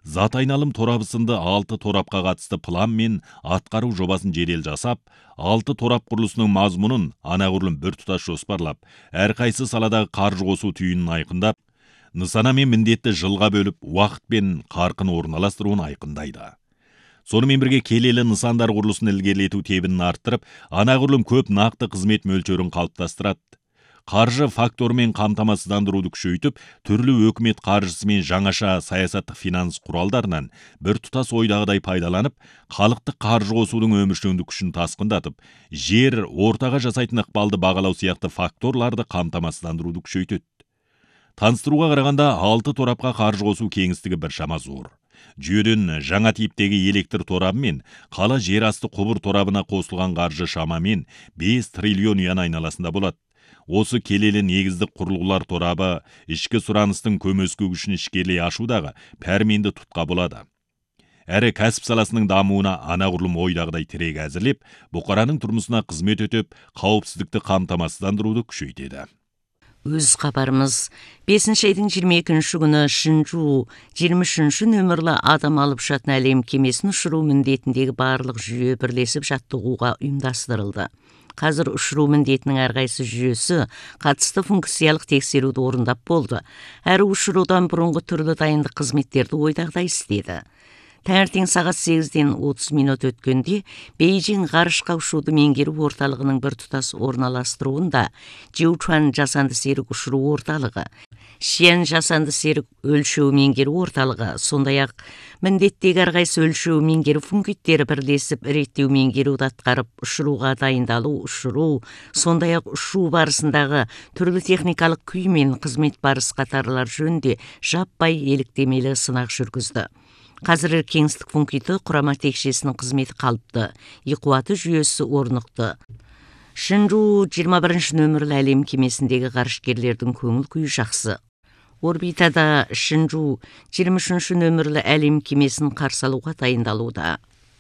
зат айналым торабы сынды 6 торапқа қатысты план мен атқару жобасын жедел жасап, 6 торап құрылысының мазмұнын анағұрлым бір тұтас жоспарлап, әрқайсы саладағы қаржы қосу түйінін айқындап, нысана мен міндетті жылға бөліп, уақыт пен қарқын орналастыруын айқындайды. Сонымен бірге келелі нысандар құрылысын ілгерілету тебінін арттырып, анағұрлым көп нақты қызмет мөлшерін қалыптастырады. Қаржы факторымен қамтамасыздандыруды күшейтіп, түрлі өкімет қаржысы мен жаңаша саясаттық финанс құралдарынан бір тұтас ойдағыдай пайдаланып, халықтық қаржы қосудың өміршеңдік күшін тасқындатып, жер, ортаға жасайтын ықпалды бағалау сияқты факторларды қамтамасыздандыруды күшейтеді. Таныстыруға қарағанда 6 торапқа қаржы қосу кеңістігі біршама зор. Жүйеден жаңа типтегі электр торабы мен қала жер асты құбыр торабына қосылған қаржы шамамен 5 триллион юан айналасында болады. Осы келелі негіздік құрылғылар торабы ішкі сұраныстың көмескі күшін ішкерлей ашудағы пәрменді тұтқа болады. Әрі кәсіп саласының дамуына анағұрлым ойдағыдай тірек әзірлеп, бұқараның тұрмысына қызмет өтіп, қауіпсіздікті қамтамасыздандыруды күшейтеді. Өз хабарымыз 5 айдың 22 күні Шинжу 23 нөмірлі адам алып ұшатын әлем кемесін ұшыру міндетіндегі барлық жүйе бірлесіп жаттығуға ұйымдастырылды. Қазір ұшыру міндетінің әрқайсы жүйесі қатысты функциялық тексеруді орындап болды. Әрі ұшырудан бұрынғы түрлі дайындық қызметтерді ойдағыдай істеді. Таңертең сағат 8-ден 30 минут өткенде Бейжің ғарышқа ұшуды меңгеру орталығының бір тұтас орналастыруында Жиучуан жасанды серік ұшыру орталығы, Шиян жасанды серік өлшеу меңгеру орталығы, сондай-ақ міндеттегі әрқайсы өлшеу меңгеру функциялары бірлесіп реттеу меңгеруді атқарып, ұшыруға дайындалу, ұшыру, сондай-ақ ұшу барысындағы түрлі техникалық күй мен қызмет барыс қатарлар жөнінде жаппай еліктемелі сынақ жүргізді. Қазір кеңістік функциялы құрама текшесінің қызметі қалыпты, қуаты жүйесі орнықты. Шинжу 21 нөмірлі әлем кемесіндегі ғарышкерлердің көңіл күйі жақсы. Орбитада Шинжу 23 нөмірлі әлем кемесін қарсы алуға дайындалуда.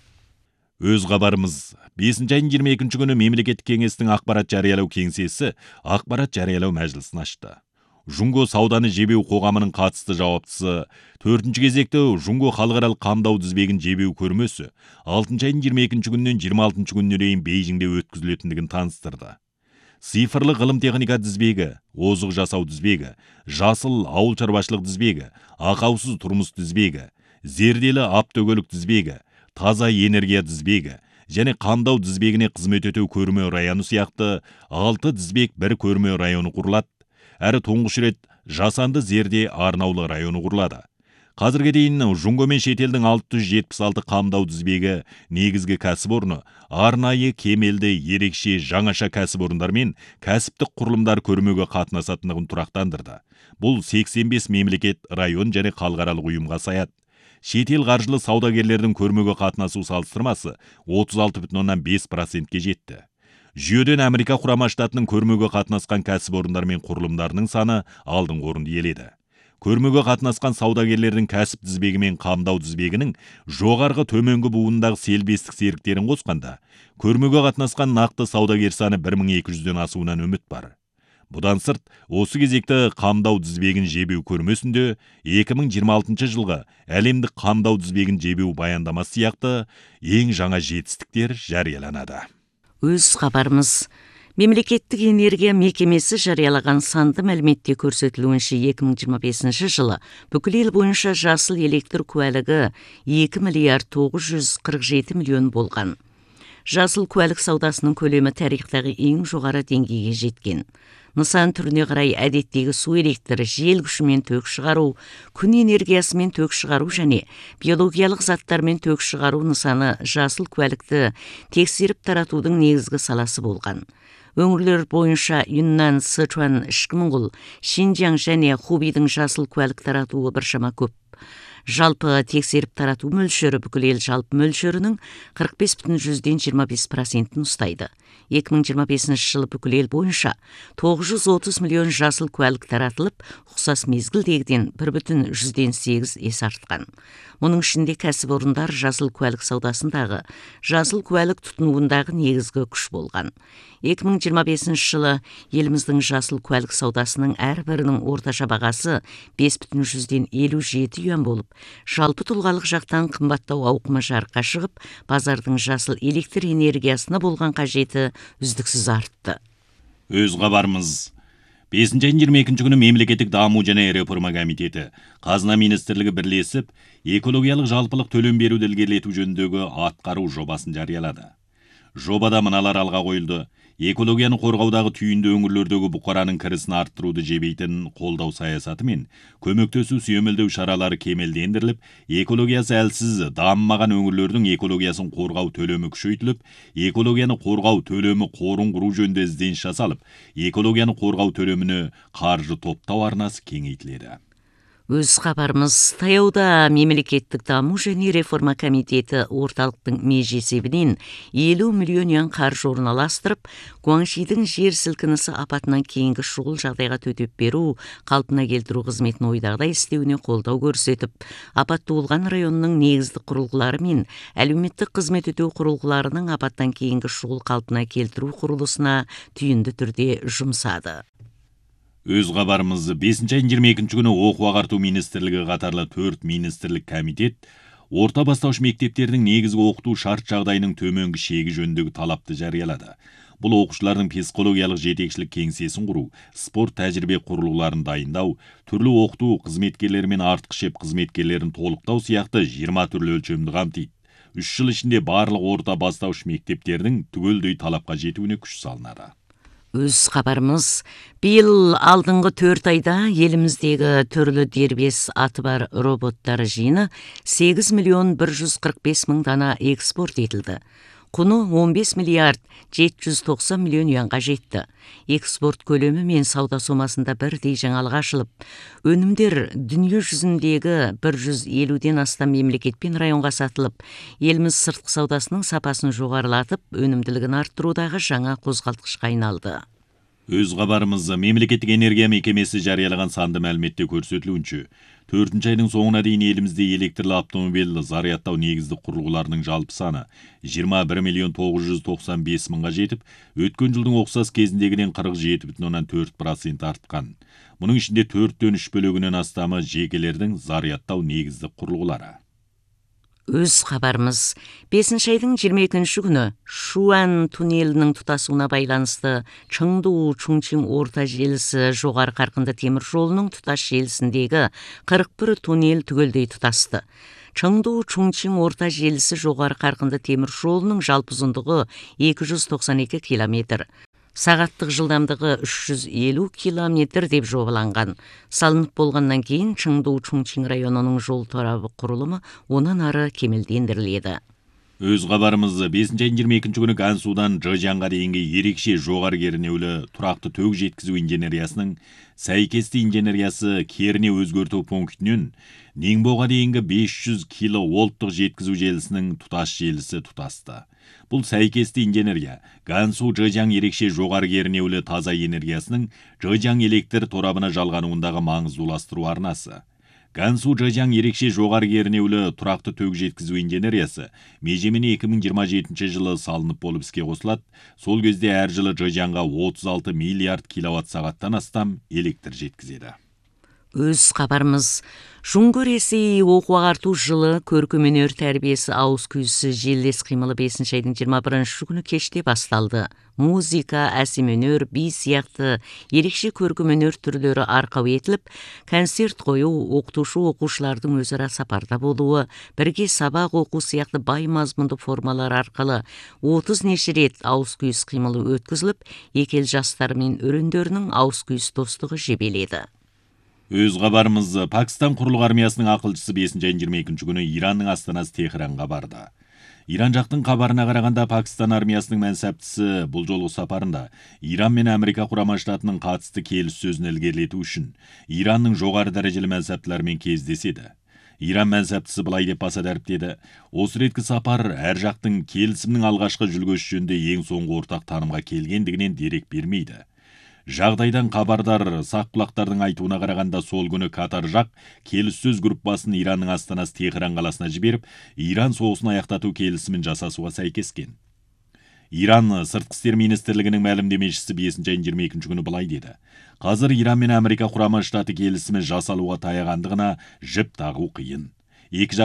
Өз хабарымыз 5 айдың 22 күні мемлекеттік кеңестің ақпарат жариялау кеңсесі ақпарат жариялау мәжілісін ашты. Жунго сауданы жебеу қоғамының қатысты жауаптысы 4-ші кезекті Жунго халықаралық қамдау тізбегін жебеу көрмесі 6 айдың 22 күнінен 26 күніне дейін Бейжіңде өткізілетіндігін таныстырды. Цифрлы ғылым техника тізбегі, озық жасау тізбегі, жасыл ауыл шаруашылық тізбегі, ақаусыз тұрмыс тізбегі, зерделі автокөлік тізбегі, таза энергия тізбегі және қамдау тізбегіне қызмет ету көрме районы сияқты 6 тізбек бір көрме районы құрылады. Әрі тұңғыш рет жасанды зерде арнаулы районы құрылады. Қазірге дейін Жунго мен шетелдің 676 қамдау тізбегі негізгі кәсіпорны арнайы кемелді ерекше жаңаша кәсіпорындар мен кәсіптік құрылымдар көрмеге қатынасатындығын тұрақтандырды. Бұл 85 мемлекет, район және халықаралық ұйымға саяды. Шетел қаржылы саудагерлердің көрмеге қатынасу салыстырмасы 36,5%-ке жетті. Жүйеден Америка құрама штатының көрмеге қатынасқан кәсіпорындар мен құрылымдарының саны алдыңғы орынды иеледі. Көрмеге қатынасқан саудагерлердің кәсіп тізбегі мен қамдау тізбегінің жоғарғы төменгі буындағы селбестік серіктерін қосқанда, көрмеге қатынасқан нақты саудагер саны 1200-ден асуынан үміт бар. Бұдан сырт, осы кезекті қамдау тізбегін жебеу көрмесінде 2026 жылғы әлемдік қамдау тізбегін жебеу баяндамасы сияқты ең жаңа жетістіктер жарияланады. Өз хабарымыз Мемлекеттік энергия мекемесі жариялаған санды мәліметте көрсетілуінше 2025 жылы бүкіл ел бойынша жасыл электр куәлігі 2 миллиард 947 миллион болған. Жасыл куәлік саудасының көлемі тарихтағы ең жоғары деңгейге жеткен. Нысан түріне қарай әдеттегі су электр, жел күшімен тök шығару, күн энергиясымен тök шығару және биологиялық заттармен тök шығару нысаны жасыл куәлікті тексеріп таратудың негізгі саласы болған. Өңірлер бойынша Юннан, Сычуан, Ішкі Моңғол, Шинжяң және Хубейдің жасыл куәлік таратуы біршама көп. Жалпы тексеріп тарату мөлшері бүкіл ел жалпы мөлшерінің 45,25%-ін ұстайды. 2025 жылы бүкіл ел бойынша 930 миллион жасыл куәлік таратылып, ұқсас мезгілдегіден 1,8 есе артқан. Мұның ішінде кәсіпорындар жасыл куәлік саудасындағы, жасыл куәлік тұтынуындағы негізгі күш болған. 2025 жылы еліміздің жасыл куәлік саудасының әрбірінің орташа бағасы 5,57 юан болып, жалпы тұлғалық жақтан қымбаттау ауқымы жарыққа шығып, базардың жасыл электр энергиясына болған қажеті үздіксіз артты. Өз хабарымыз. 5-22 күні мемлекеттік даму және реформа комитеті, Қазына министрлігі бірлесіп, экологиялық жалпылық төлем беруді ілгерілету жөніндегі атқару жобасын жариялады. Жобада мыналар алға қойылды. Экологияны қорғаудағы түйінді өңірлердегі бұқараның кірісін арттыруды жебейтін қолдау саясаты мен көмектесу сүйемелдеу шаралары кемелдендіріліп, экологиясы әлсіз дамымаған өңірлердің экологиясын қорғау төлемі күшейтіліп, экологияны қорғау төлемі қорын құру жөнінде ізденіс жасалып, экологияны қорғау төлеміне қаржы топтау арнасы кеңейтіледі. Өз хабарымыз, таяуда мемлекеттік даму және реформа комитеті орталықтың межесебінен 50 миллион юан қаржы орналастырып, Гуаншидің жер сілкінісі апатынан кейінгі шұғыл жағдайға төтеп беру, қалпына келтіру қызметін ойдағыдай істеуіне қолдау көрсетіп, апатты болған районның негізді құрылғылары мен әлеуметтік қызмет өтеу құрылғыларының апаттан кейінгі шұғыл қалпына келтіру құрылысына түйінді түрде жұмсады. Өз хабарымыз 5-22 күні оқу ағарту министрлігі қатарлы 4 министрлік комитет орта бастауыш мектептердің негізгі оқыту шарт жағдайының төменгі шегі жөніндегі талапты жариялады. Бұл оқушылардың психологиялық жетекшілік кеңсесін құру, спорт тәжірибе құрылғыларын дайындау, түрлі оқыту қызметкерлері мен артық шеп қызметкерлерін толықтау сияқты 20 түрлі өлшемді қамтиды. 3 жыл ішінде барлық орта бастауыш мектептердің түгелдей талапқа жетуіне күш салынады. Өз хабарымыз, биыл алдыңғы 4 айда еліміздегі түрлі дербес аты бар роботтар жиыны 8 миллион 145 мың дана экспорт етілді. Құны 15 миллиард 790 миллион юанға жетті. Экспорт көлемі мен сауда сомасында бірдей жаңалық ашылып, өнімдер дүние жүзіндегі 150-ден астам мемлекет пен районға сатылып, еліміз сыртқы саудасының сапасын жоғарылатып, өнімділігін арттырудағы жаңа қозғалтқышқа айналды. Өз хабарымыз, мемлекеттік энергия мекемесі жариялаған санды мәліметте көрсетілуінше, 4 айдың соңына дейін елімізде электрлі автомобиль зарядтау негізді құрылғыларының жалпы саны 21 миллион 995 мыңға жетіп, өткен жылдың ұқсас кезіндегіден 47,4% артқан. Мұның ішінде 4-тен 3 бөлігінен астамы жекелердің зарядтау негізді құрылғылары. Өз хабарымыз, 5 айдың 22 күні Шуан туннелінің тұтасуына байланысты Чыңду-Чунчин орта желісі жоғары қарқынды темір жолының тұтас желісіндегі 41 туннел түгелдей тұтасты. Чыңду-Чунчин орта желісі жоғары қарқынды темір жолының жалпы ұзындығы 292 километр. Сағаттық жылдамдығы 350 километр деп жобаланған. Салынып болғаннан кейін Чыңду-Чунчин районының жол торабы құрылымы онан ары кемелдендіріледі. Өз хабарымыз, 5-22 күні Гансудан Жэжянға дейінгі ерекше жоғары кернеулі тұрақты төг жеткізу инженериясының сәйкесті инженериясы керне өзгерту пунктінен Ниңбоға дейінгі 500 киловольттық жеткізу желісінің тұтас желісі тұтасты. Бұл сәйкесті инженерия Гансу Жэжян ерекше жоғары кернеулі таза энергиясының Жэжян электр торабына жалғануындағы маңызды уластыру арнасы. Гансу Жэжян ерекше жоғары кернеулі тұрақты төг жеткізу инженериясы межемене 2027 жылы салынып болып іске қосылады. Сол кезде әр жылы Жэжянға 36 миллиард киловатт сағаттан астам электр жеткізеді. Өз хабарымыз, Жұңгы Ресей оқу ағарту жылы көркемөнер тәрбиесі ауыз күйісі желдес қимылы 5 айдың 21 күні кеште басталды. Музыка, әсемөнер, би сияқты ерекше көркемөнер түрлері арқау етіліп, концерт қою, оқытушы оқушылардың өзара сапарда болуы, бірге сабақ оқу сияқты бай мазмұнды формалар арқылы 30 неше рет ауыз күйіс қимылы өткізіліп, екі ел жастары мен өрендерінің ауыз күйіс достығы жебеледі. Өз хабарымыз, Пакистан құрлық армиясының ақылшысы 5-22 күні Иранның астанасы Техранға барды. Иран жақтың хабарына қарағанда Пакистан армиясының мәнсаптысы бұл жолғы сапарында Иран мен Америка құрама штатының қатысты келіссөзін ілгерілету үшін Иранның жоғары дәрежелі мәнсаптыларымен кездеседі. Иран мәнсаптысы былай деп баса дәріптеді: осы реткі сапар әр жақтың келісімнің алғашқы жүлгесі жөнінде ең соңғы ортақ танымға келгендігінен дерек бермейді. Жағдайдан хабардар сақ-құлақтардың айтуына қарағанда сол күні Катар жақ келіссөз группасын Иранның астанасы Техран қаласына жіберіп, Иран соғысын аяқтату келісімін жасасуға сәйкескен. Иран сыртқы істер министрлігінің мәлімдемешісі 5 айының 22 күні былай деді. Қазір Иран мен Америка құрама штаты келісімі жасалуға таяғандығына жіп тағу қиын. Екі